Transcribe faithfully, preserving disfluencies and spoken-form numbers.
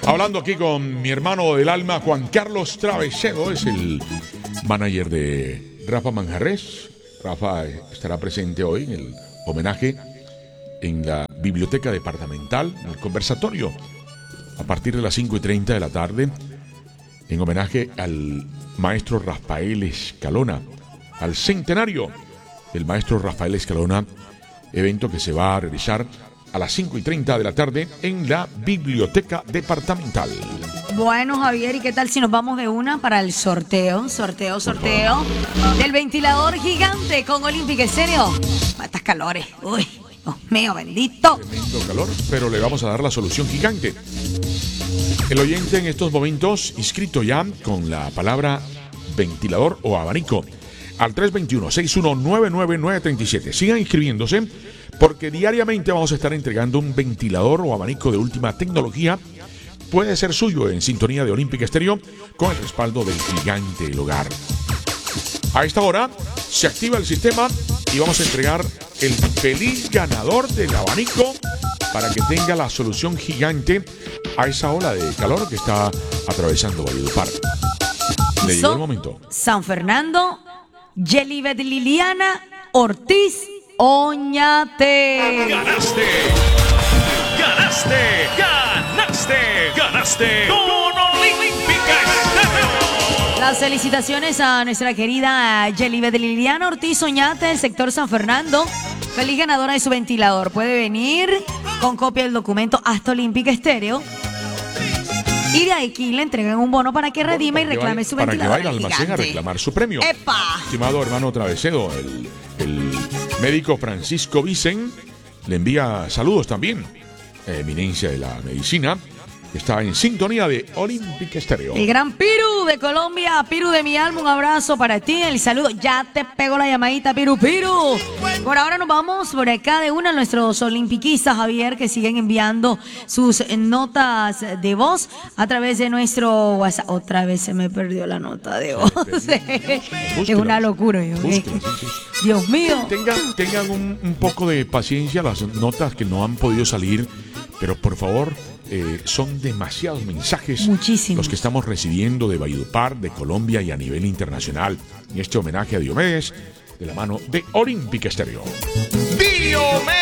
Hablando aquí con mi hermano del alma, Juan Carlos Travesedo, es el manager de Rafa Manjarres. Rafa estará presente hoy en el homenaje en la biblioteca departamental, en el conversatorio, a partir de las cinco y treinta de la tarde, en homenaje al maestro Rafael Escalona, al centenario del maestro Rafael Escalona, evento que se va a realizar a las cinco y treinta de la tarde en la biblioteca departamental. Bueno, Javier, ¿y qué tal si nos vamos de una para el sorteo? Sorteo, sorteo del ventilador gigante con Olympic Estéreo. Estas calores, uy, Dios mío, bendito. Tremendo calor, pero le vamos a dar la solución gigante. El oyente en estos momentos inscrito ya con la palabra ventilador o abanico al tres dos uno, seis uno nueve nueve nueve tres siete. Sigan inscribiéndose porque diariamente vamos a estar entregando un ventilador o abanico de última tecnología. Puede ser suyo en sintonía de Olympic Estéreo con el respaldo del gigante del hogar. A esta hora se activa el sistema y vamos a entregar el feliz ganador del abanico para que tenga la solución gigante a esa ola de calor que está atravesando Valledupar. Le llegó el momento. San Fernando, Yelibet Liliana Ortiz Oñate. ¡Ganaste! ¡Ganaste! ¡Ganaste! ¡Ganaste! ¡Con Olímpica Estéreo! Las felicitaciones a nuestra querida Yelibet Liliana Ortiz Oñate del sector San Fernando. Feliz ganadora de su ventilador. Puede venir con copia del documento hasta Olímpica Estéreo. Y de aquí le entregan un bono para que redime y reclame vaya, su para ventilador. Para que vaya al almacén a reclamar su premio. ¡Epa! Estimado hermano Travesedo, el, el médico Francisco Vicen le envía saludos también. Eminencia de la medicina, que está en sintonía de Olympic Estéreo. El gran Piru de Colombia, Piru de mi alma, un abrazo para ti, el saludo. Ya te pego la llamadita, Piru, Piru. Por ahora nos vamos por acá de una a nuestros olimpiquistas, Javier, que siguen enviando sus notas de voz a través de nuestro WhatsApp. Otra vez se me perdió la nota de voz. Es una locura. Yo, Búsquela, sí, sí. Dios mío. Tengan, tengan un, un poco de paciencia, las notas que no han podido salir, pero por favor, eh, son demasiados mensajes. Muchísimos. Los que estamos recibiendo de Valledupar, de Colombia y a nivel internacional. En este homenaje a Diomedes, de la mano de Olympic Estéreo. ¡Diomedes!